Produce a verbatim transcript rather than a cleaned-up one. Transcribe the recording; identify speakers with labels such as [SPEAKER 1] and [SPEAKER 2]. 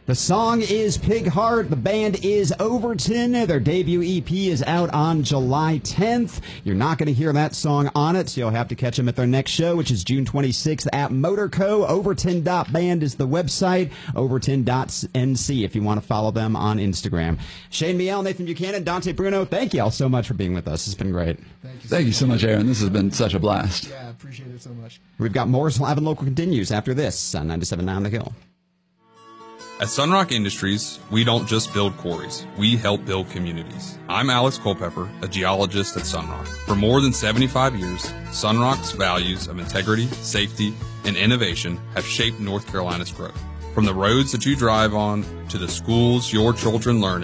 [SPEAKER 1] The song is Pig Heart. The band is Overton. Their debut E P is out on July tenth. You're not going to hear that song on it, so you'll have to catch them at their next show, which is June twenty-sixth at Motorco. Overton dot band is the website. Overton dot N C if you want to follow them on Instagram. Shane Miel, Nathan Buchanan, Dante Bruno, thank you all so much for being with us. It's been great.
[SPEAKER 2] Thank you so,
[SPEAKER 3] Thank you so
[SPEAKER 2] much.
[SPEAKER 3] much, Aaron. This has been such a blast.
[SPEAKER 2] Yeah, I appreciate it so much.
[SPEAKER 1] We've got Moore's Live and Local continues after this on ninety-seven point nine The Hill.
[SPEAKER 4] At Sunrock Industries, we don't just build quarries, we help build communities. I'm Alex Culpepper, a geologist at Sunrock. For more than seventy-five years, Sunrock's values of integrity, safety, and innovation have shaped North Carolina's growth. From the roads that you drive on to the schools your children learn in,